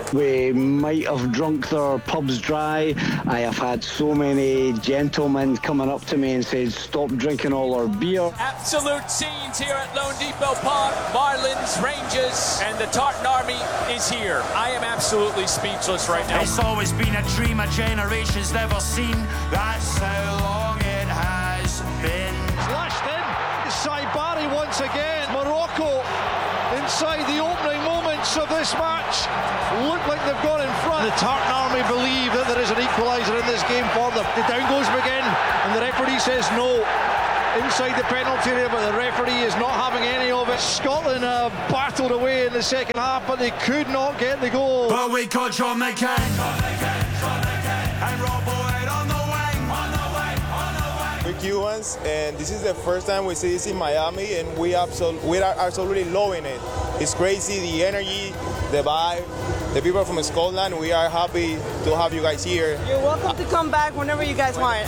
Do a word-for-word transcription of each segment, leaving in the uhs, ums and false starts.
We might have drunk their pubs dry. I have had so many gentlemen coming up to me and said, stop drinking all our beer. Absolute scenes here at Lone Depot Park. Marlins, Rangers, and the Tartan Army is here. I am absolutely speechless right now. It's always been a dream a generation's never seen. That's how long it has been. Lashed in, Saibari once again. Morocco inside the opening moments of this match look like they've gone in front. The Tartan Army believe that there is an equaliser in this game for them. The down goes McGinn and the referee says no. Inside the penalty area, but the referee is not having any of it. Scotland uh, battled away in the second half, but they could not get the goal. But we got John McCain, John McCain, John McCain, and Rob Boyd on the wing, on the wing, on the wing. We're Cubans, and this is the first time we see this in Miami, and we absol- we are absolutely loving it. It's crazy, the energy, the vibe. The people from Scotland, we are happy to have you guys here. You're welcome to come back whenever you guys want.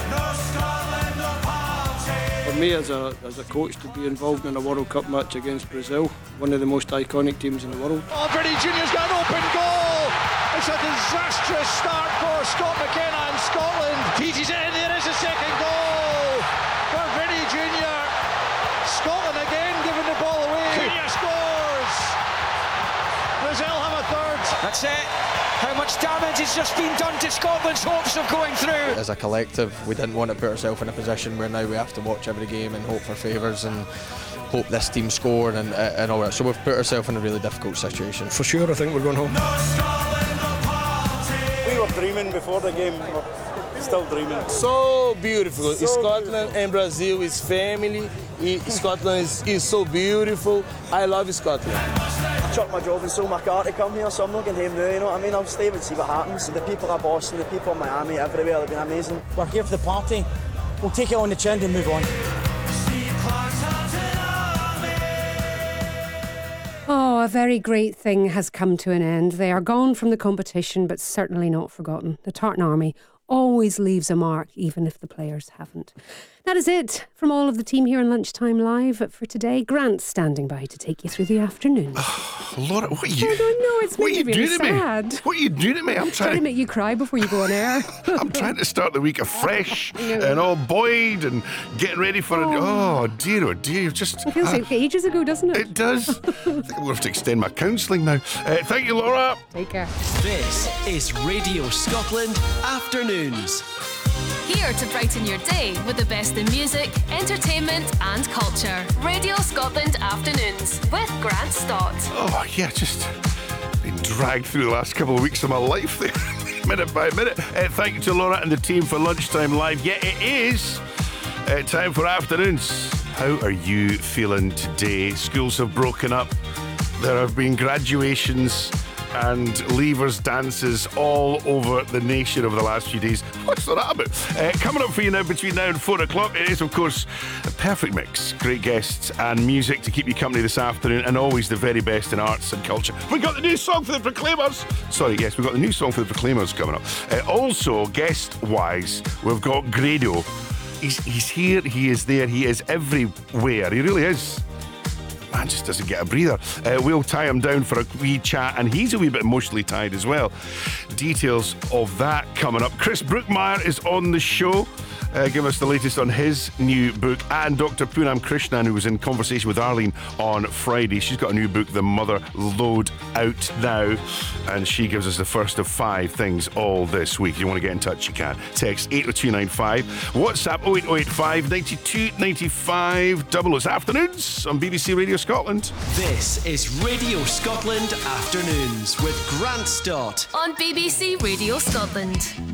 For me as a as a coach to be involved in a World Cup match against Brazil, one of the most iconic teams in the world. Oh, Vinnie Junior's got an open goal! It's a disastrous start for Scott McKenna and Scotland. Teases it in, there is a second goal for Vinnie Junior. Scotland again giving the ball away. Junior scores! Brazil have a third. That's it. How much damage has just been done to Scotland's hopes of going through? As a collective, we didn't want to put ourselves in a position where now we have to watch every game and hope for favours and hope this team score and, and all that. So we've put ourselves in a really difficult situation. For sure, I think we're going home. We were dreaming before the game, we're still dreaming. So beautiful. So Scotland beautiful. and Brazil is family. Scotland is, is so beautiful. I love Scotland. I chucked my job and sold my car to come here, so I'm not going home now, you know what I mean? I'll stay and see what happens. The people of Boston, the people of Miami, everywhere, they've been amazing. We're here for the party. We'll take it on the chin and move on. Oh, a very great thing has come to an end. They are gone from the competition, but certainly not forgotten. The Tartan Army always leaves a mark, even if the players haven't. That is it from all of the team here on Lunchtime Live for today. Grant's standing by to take you through the afternoon. Oh, Laura, what are you? I don't know, it's what making me doing really to sad. me? What are you doing to me? I'm Trying trying to make you cry before you go on air. I'm trying to start the week afresh and all buoyed and getting ready for Oh. it. Oh dear, oh dear, you've just. It feels uh, like ages ago, doesn't it? It does. I think I'm going to have to extend my counselling now. Uh, thank you, Laura. Take care. This is Radio Scotland Afternoons. Here to brighten your day with the best in music, entertainment and culture. Radio Scotland Afternoons with Grant Stott. Oh yeah, just been dragged through the last couple of weeks of my life there, minute by minute. Uh, thank you to Laura and the team for Lunchtime Live. Yeah, it is uh, time for Afternoons. How are you feeling today? Schools have broken up. There have been graduations and leavers dances all over the nation over the last few days. What's that about? Uh, coming up for you now between now and four o'clock, it is of course a perfect mix. Great guests and music to keep you company this afternoon, and always the very best in arts and culture. We got the new song for the Proclaimers. Sorry, yes, we've got the new song for the Proclaimers coming up. Uh, also, guest-wise, we've got Grado. He's, he's here, he is there, he is everywhere. He really is. Man just doesn't get a breather. Uh, we'll tie him down for a wee chat, and he's a wee bit emotionally tied as well. Details of that coming up. Chris Brookmeyer is on the show. Uh, give us the latest on his new book, and Doctor Poonam Krishnan, who was in conversation with Arlene on Friday. She's got a new book, The Mother Lode, out now, and she gives us the first of five things all this week. If you want to get in touch, you can. Text eight oh two nine five, WhatsApp oh eight oh eight five, nine two nine five, double O's Afternoons on B B C Radio Scotland. This is Radio Scotland Afternoons with Grant Stott on B B C Radio Scotland.